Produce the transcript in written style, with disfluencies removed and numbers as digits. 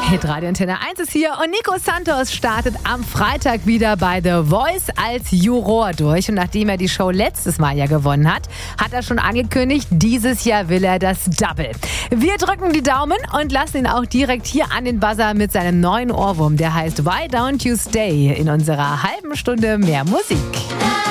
Hitradio Antenne 1 ist hier und Nico Santos startet am Freitag wieder bei The Voice als Juror durch. Und nachdem er die Show letztes Mal ja gewonnen hat, hat er schon angekündigt, dieses Jahr will er das Double. Wir drücken die Daumen und lassen ihn auch direkt hier an den Buzzer mit seinem neuen Ohrwurm. Der heißt Why Don't You Stay in unserer halben Stunde mehr Musik.